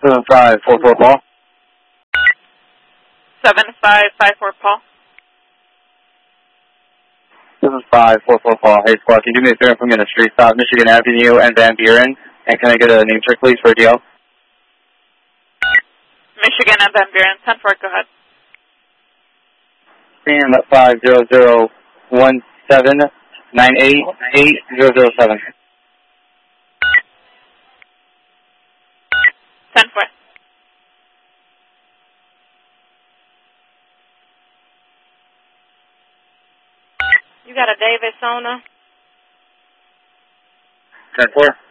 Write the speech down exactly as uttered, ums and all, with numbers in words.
seven five four four Paul. seven five five four Paul. seven five four four Paul. Hey, squad, can you do me a favor and put me in a street stop, Michigan Avenue and Van Buren? And can I get a name check, please, for a D L? Michigan and Van Buren. ten four, go ahead. Sam five zero zero one seven nine eight eight zero zero seven. ten four. You got a Davis owner? ten four.